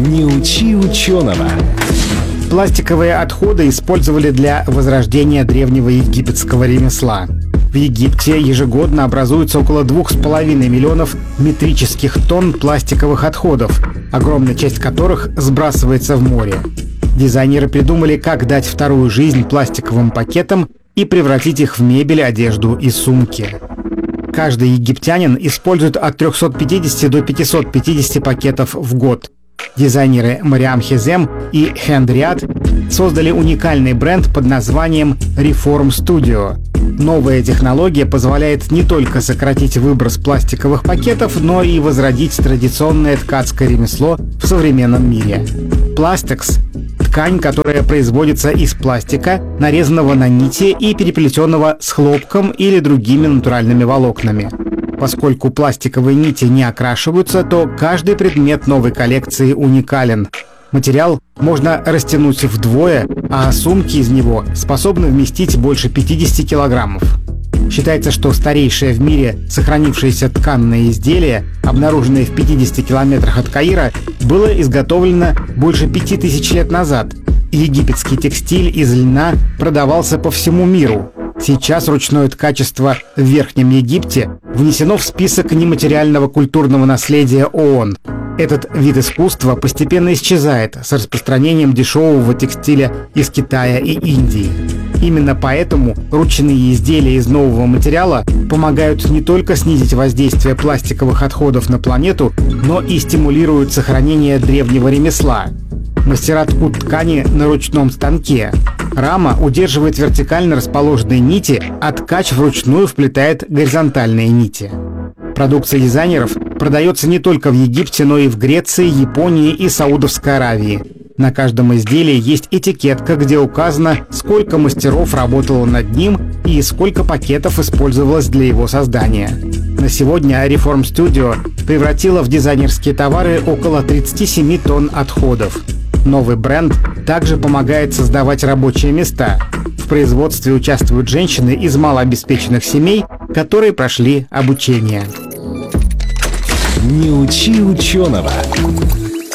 Не учи ученого. Пластиковые отходы использовали для возрождения древнего египетского ремесла. В Египте ежегодно образуется около 2,5 миллионов метрических тонн пластиковых отходов, огромная часть которых сбрасывается в море. Дизайнеры придумали, как дать вторую жизнь пластиковым пакетам и превратить их в мебель, одежду и сумки. Каждый египтянин использует от 350 до 550 пакетов в год. Дизайнеры Мариам Хезем и Хендриат создали уникальный бренд под названием Reform Studio. Новая технология позволяет не только сократить выброс пластиковых пакетов, но и возродить традиционное ткацкое ремесло в современном мире. Пластекс – ткань, которая производится из пластика, нарезанного на нити и переплетенного с хлопком или другими натуральными волокнами. Поскольку пластиковые нити не окрашиваются, то каждый предмет новой коллекции уникален. Материал можно растянуть вдвое, а сумки из него способны вместить больше 50 килограммов. Считается, что старейшее в мире сохранившееся тканное изделие, обнаруженное в 50 километрах от Каира, было изготовлено больше 5000 лет назад. Египетский текстиль из льна продавался по всему миру. Сейчас ручное ткачество в Верхнем Египте внесено в список нематериального культурного наследия ООН. Этот вид искусства постепенно исчезает с распространением дешевого текстиля из Китая и Индии. Именно поэтому ручные изделия из нового материала помогают не только снизить воздействие пластиковых отходов на планету, но и стимулируют сохранение древнего ремесла. Мастера ткут ткани на ручном станке. Рама удерживает вертикально расположенные нити, а ткач вручную вплетает горизонтальные нити. Продукция дизайнеров продается не только в Египте, но и в Греции, Японии и Саудовской Аравии. На каждом изделии есть этикетка, где указано, сколько мастеров работало над ним и сколько пакетов использовалось для его создания. На сегодня Reform Studio превратила в дизайнерские товары около 37 тонн отходов. Новый бренд также помогает создавать рабочие места. В производстве участвуют женщины из малообеспеченных семей, которые прошли обучение. Не учи ученого.